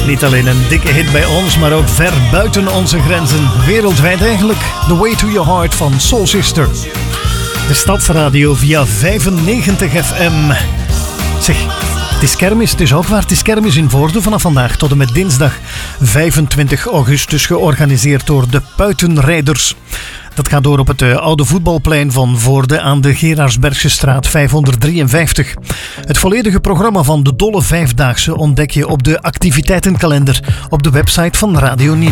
Niet alleen een dikke hit bij ons, maar ook ver buiten onze grenzen. Wereldwijd eigenlijk. The Way to Your Heart van Soul Sister. De Stadsradio via 95 FM. Zeg, het is kermis, het is ook waar. Het is kermis in Voorde vanaf vandaag tot en met dinsdag 25 augustus. Georganiseerd door de Puitenrijders. Dat gaat door op het oude voetbalplein van Voorde aan de Gerardsbergsestraat 553. Het volledige programma van de Dolle Vijfdaagse ontdek je op de activiteitenkalender op de website van Radio Nieuw.